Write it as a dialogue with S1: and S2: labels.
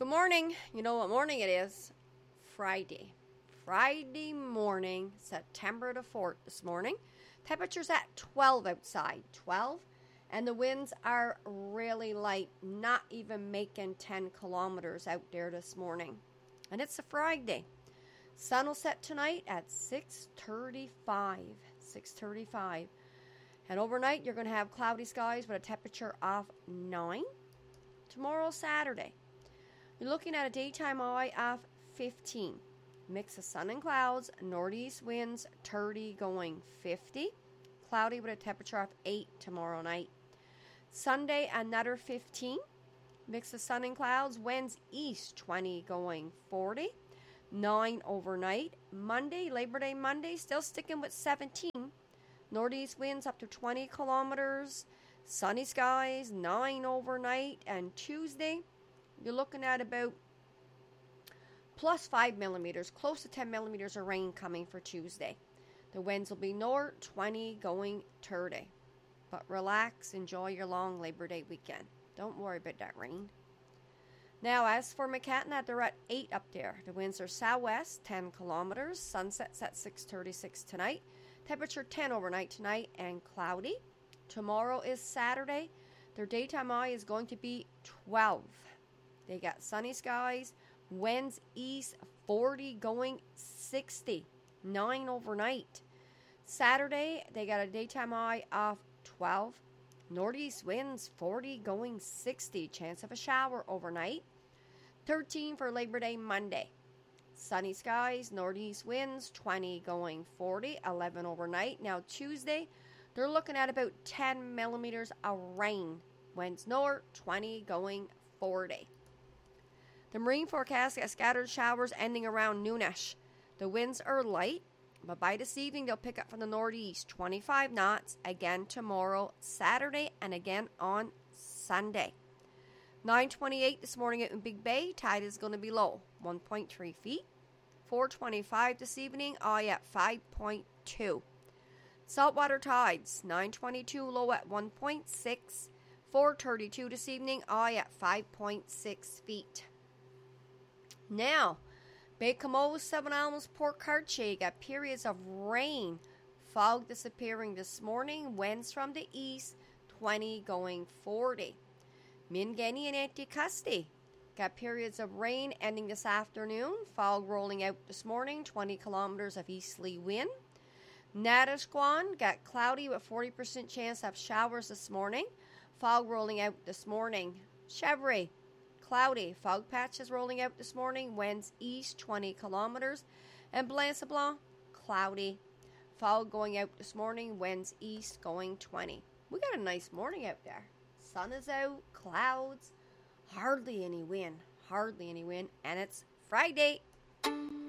S1: Good morning. You know what morning it is? Friday. Friday morning, September the 4th this morning. Temperature's at 12 outside. 12. And the winds are really light, not even making 10 kilometers out there this morning. And it's a Friday. Sun will set tonight at 6:35. 6:35. And overnight, you're going to have cloudy skies with a temperature of 9. Tomorrow, Saturday. You're looking at a daytime high of 15. Mix of sun and clouds, northeast winds 30 going 50. Cloudy with a temperature of 8 tomorrow night. Sunday, another 15. Mix of sun and clouds, winds east 20 going 40. 9 overnight. Monday, Labor Day Monday, still sticking with 17. Northeast winds up to 20 kilometers. Sunny skies, 9 overnight. And Tuesday, you're looking at about plus 5 millimeters, close to 10 millimeters of rain coming for Tuesday. The winds will be north, 20 going 30. But relax, enjoy your long Labor Day weekend. Don't worry about that rain. Now, as for Mackinac, they're at 8 up there. The winds are southwest, 10 kilometers. Sunset's at 6:36 tonight. Temperature 10 overnight tonight and cloudy. Tomorrow is Saturday. Their daytime high is going to be 12. They got sunny skies, winds east 40 going 60, 9 overnight. Saturday, they got a daytime high of 12. Northeast winds 40 going 60, chance of a shower overnight. 13 for Labor Day Monday. Sunny skies, northeast winds 20 going 40, 11 overnight. Now Tuesday, they're looking at about 10 millimeters of rain. Winds north 20 going 40. The marine forecast has scattered showers ending around noonish. The winds are light, but by this evening they'll pick up from the northeast, 25 knots, again tomorrow, Saturday, and again on Sunday. 9:28 this morning out in Big Bay, tide is going to be low, 1.3 feet. 4:25 this evening, high at 5.2. Saltwater tides, 9:22 low at 1.6. 4:32 this evening, high at 5.6 feet. Now, Baie-Comeau, Seven Islands, Port Cartier got periods of rain. Fog disappearing this morning. Winds from the east, 20 going 40. Mingenny and Anticosti got periods of rain ending this afternoon. Fog rolling out this morning, 20 kilometers of easterly wind. Natasquan got cloudy with 40% chance of showers this morning. Fog rolling out this morning. Chevrolet, cloudy. Fog patches rolling out this morning. Winds east 20 kilometers. And Blanc-Sablon, cloudy. Fog going out this morning. Winds east going 20. We got a nice morning out there. Sun is out. Clouds. Hardly any wind. And it's Friday.